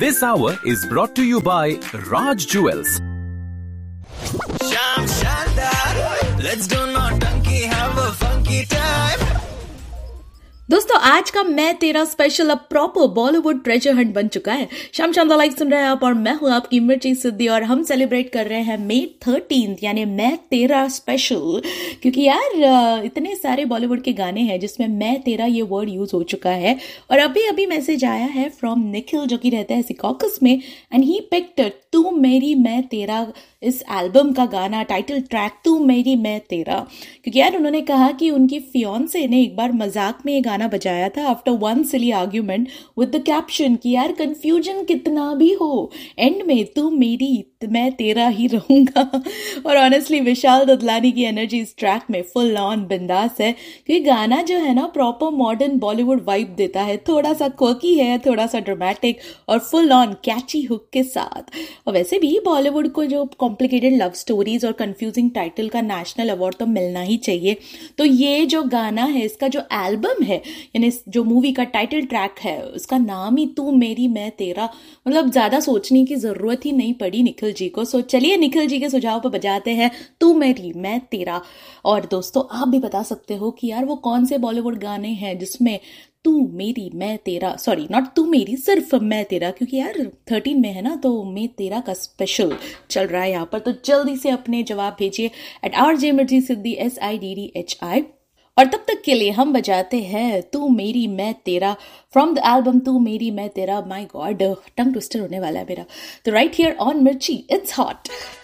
This hour is brought to you by Raj Jewels. Sham Shandar, let's do naughty, have a funky time. दोस्तों आज का मैं तेरा special अब proper Bollywood treasure Hunt बन चुका है। शाम शानदार लाइव सुन रहे हैं आप और मैं हूं आपकी मिर्ची सिद्धि और हम सेलिब्रेट कर रहे हैं May 13 यानी मैं तेरा स्पेशल। क्योंकि यार इतने सारे बॉलीवुड के गाने हैं जिसमें मैं तेरा ये वर्ड यूज हो चुका है। और अभी अभी मैसेज आया है फ्रॉम निखिल जो कि रहता है सिकॉकस में एंड ही पिक्ड तू मेरी मैं तेरा इस एल्बम का गाना टाइटल ट्रैक तू मेरी मैं तेरा। क्योंकि यार उन्होंने कहा कि उनकी फियोन्से ने एक बार मजाक में ये गाना बजाया था after one silly argument with the caption कि यार कंफ्यूजन कितना भी हो एंड में तू मेरी मैं तेरा ही रहूंगा। और ऑनेस्टली विशाल ददलानी की एनर्जी इस ट्रैक में फुल ऑन बिंदास है क्योंकि गाना जो है ना प्रॉपर मॉडर्न बॉलीवुड वाइब देता है, थोड़ा सा क्वर्की है, थोड़ा सा ड्रामेटिक और फुल ऑन कैची हुक के साथ। और वैसे भी बॉलीवुड को जो कॉम्प्लिकेटेड लव स्टोरीज और कंफ्यूजिंग टाइटल का नेशनल अवार्ड तो मिलना ही चाहिए। तो ये जो गाना है इसका जो एल्बम है यानी जो मूवी का टाइटल ट्रैक है उसका नाम ही तू मेरी मैं तेरा, मतलब ज्यादा सोचने की जरूरत ही नहीं पड़ी निखिल जी को। सो चलिए निखिल जी के सुझाव पर बजाते हैं तू मेरी मैं तेरा। और दोस्तों आप भी बता सकते हो कि यार वो कौन से बॉलीवुड गाने हैं जिसमें तू मेरी मैं तेरा, सॉरी नॉट तू मेरी, सिर्फ मैं तेरा, क्योंकि यार 13 में है ना तो मैं तेरा का स्पेशल चल रहा है यहाँ पर। तो जल्दी से अपने जवाब भेजिए एट RJ मिर्ची सिद्धि SIDDHI। और तब तक के लिए हम बजाते हैं तू मेरी मैं तेरा फ्रॉम द एल्बम तू मेरी मैं तेरा। माय गॉड टंग ट्विस्टर होने वाला है मेरा। तो राइट हियर ऑन मिर्ची इट्स हॉट।